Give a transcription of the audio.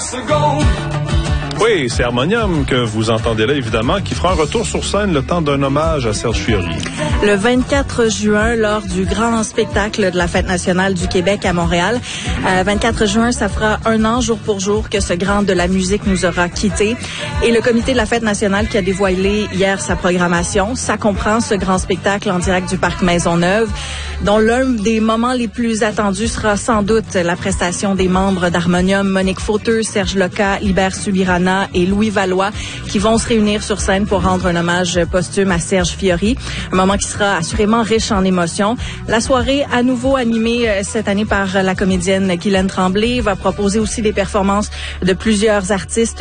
Oui, c'est Harmonium que vous entendez là, évidemment, qui fera un retour sur scène le temps d'un hommage à Serge Fiori. Le 24 juin, lors du grand spectacle de la Fête nationale du Québec à Montréal. 24 juin, ça fera 1 an, jour pour jour, que ce grand de la musique nous aura quittés. Et le comité de la Fête nationale qui a dévoilé hier sa programmation, ça comprend ce grand spectacle en direct du Parc Maisonneuve, dont l'un des moments les plus attendus sera sans doute la prestation des membres d'Harmonium, Monique Fauteux, Serge Loca, Libert Subirana et Louis Valois, qui vont se réunir sur scène pour rendre un hommage posthume à Serge Fiori. Un moment qui sera assurément riche en émotions. La soirée, à nouveau animée cette année par la comédienne Guylaine Tremblay, va proposer aussi des performances de plusieurs artistes